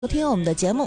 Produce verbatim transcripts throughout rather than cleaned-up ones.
收听我们的节目。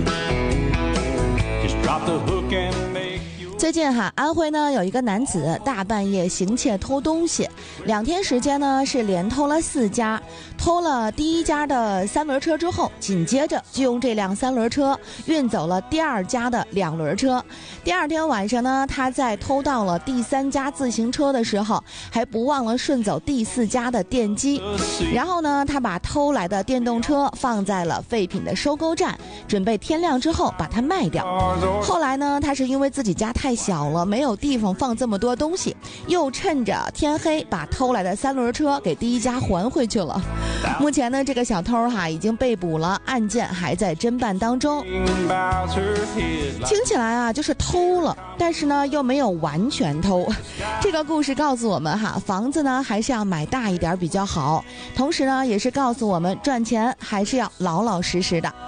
最近哈，安徽呢有一个男子大半夜行窃偷东西，两天时间呢是连偷了四家，偷了第一家的三轮车之后，紧接着就用这辆三轮车运走了第二家的两轮车。第二天晚上呢，他在偷到了第三家自行车的时候，还不忘了顺走第四家的电机。然后呢，他把偷来的电动车放在了废品的收购站，准备天亮之后把它卖掉。后来呢，他是因为自己家太小了，没有地方放这么多东西，又趁着天黑把偷来的三轮车给第一家还回去了。目前呢，这个小偷哈已经被捕了，案件还在侦办当中。听起来啊就是偷了，但是呢又没有完全偷。这个故事告诉我们哈，房子呢还是要买大一点比较好，同时呢也是告诉我们赚钱还是要老老实实的。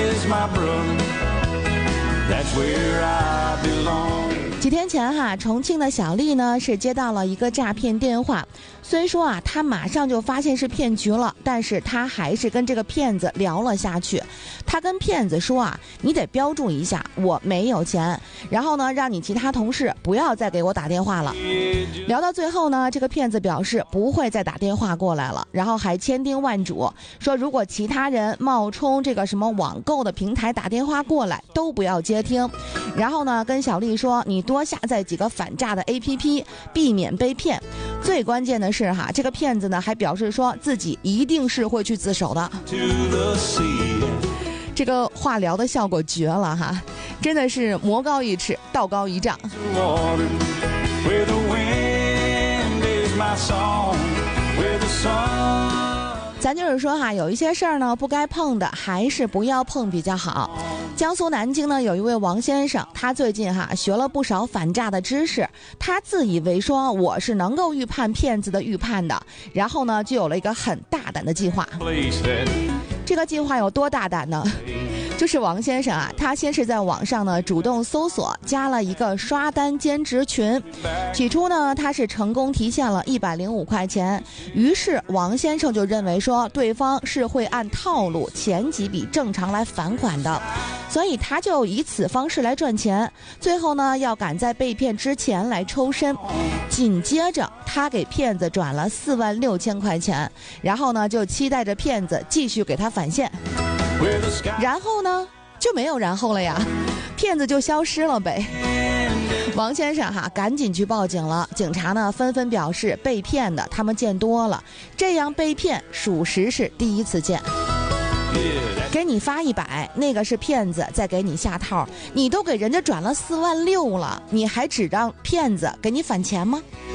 几天前哈，重庆的小丽呢是接到了一个诈骗电话，虽说啊她马上就发现是骗局了，但是她还是跟这个骗子聊了下去。她跟骗子说啊，你得标注一下我没有钱，然后呢让你其他同事不要再给我打电话了。聊到最后呢，这个骗子表示不会再打电话过来了，然后还千叮万嘱说，如果其他人冒充这个什么网购的平台打电话过来，都不要接听。然后呢跟小丽说，你多下载几个反诈的 A P P， 避免被骗。最关键的是哈，这个骗子呢还表示说自己一定是会去自首的。这个话聊的效果绝了哈，真的是魔高一尺，道高一丈。咱就是说哈，有一些事儿呢不该碰的还是不要碰比较好。江苏南京呢有一位王先生，他最近哈学了不少反诈的知识，他自以为说我是能够预判骗子的预判的，然后呢就有了一个很大胆的计划。这个计划有多大胆呢？就是王先生啊，他先是在网上呢主动搜索，加了一个刷单兼职群。起初呢，他是成功提现了一百零五块钱。于是王先生就认为说，对方是会按套路前几笔正常来返款的，所以他就以此方式来赚钱。最后呢，要赶在被骗之前来抽身。紧接着，他给骗子转了四万六千块钱，然后呢，就期待着骗子继续给他返现。然后呢就没有然后了呀，骗子就消失了呗。王先生哈赶紧去报警了，警察呢纷纷表示被骗的他们见多了，这样被骗属实是第一次见。给你发一百，那个是骗子在给你下套，你都给人家转了四万六了，你还指让骗子给你返钱吗？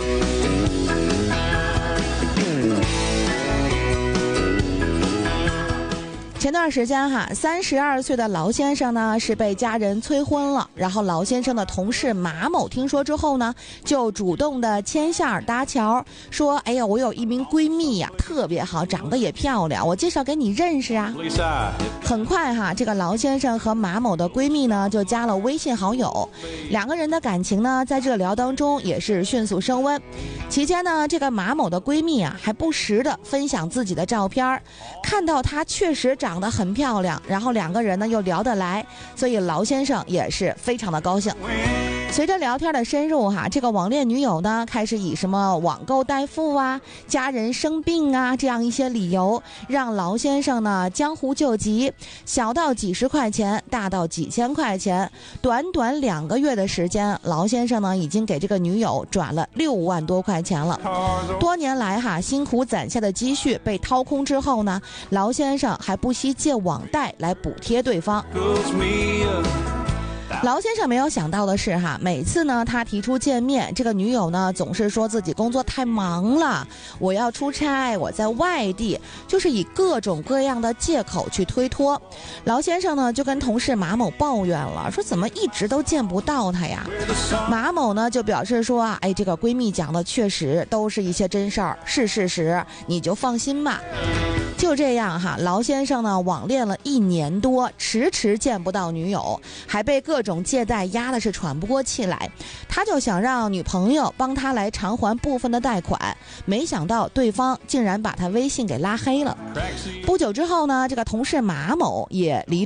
前段时间哈，三十二岁的劳先生呢是被家人催婚了，然后劳先生的同事马某听说之后呢，就主动的牵线搭桥，说哎呀，我有一名闺蜜呀，特别好，长得也漂亮，我介绍给你认识啊。很快哈，这个劳先生和马某的闺蜜呢就加了微信好友，两个人的感情呢在热聊当中也是迅速升温。期间呢，这个马某的闺蜜啊还不时的分享自己的照片，看到她确实长得很漂亮，然后两个人呢又聊得来，所以劳先生也是非常的高兴。随着聊天的深入哈，这个网恋女友呢开始以什么网购代付啊、家人生病啊这样一些理由，让劳先生呢江湖救急，小到几十块钱，大到几千块钱，短短两个月的时间，劳先生呢已经给这个女友转了六万多块钱了。多年来哈辛苦攒下的积蓄被掏空之后呢，劳先生还不惜借网贷来补贴对方。劳先生没有想到的是哈，每次呢他提出见面，这个女友呢总是说自己工作太忙了，我要出差，我在外地，就是以各种各样的借口去推脱。劳先生呢就跟同事马某抱怨了，说怎么一直都见不到他呀。马某呢就表示说啊，哎，这个闺蜜讲的确实都是一些真事儿，是事实，你就放心吧。 就这样哈，劳先生呢网恋了一年多，迟迟见不到女友，还被各种借贷压的是喘不过气来。他就想让女朋友帮他来偿还部分的贷款，没想到对方竟然把他微信给拉黑了。不久之后呢，这个同事马某也离